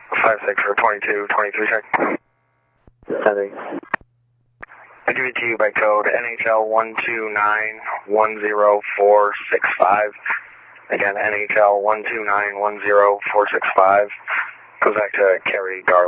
56 for 2223 check. Heavy. I give it to you by code NHL 129-10465. Again, NHL 129-10465. Goes back to Kerry Garland.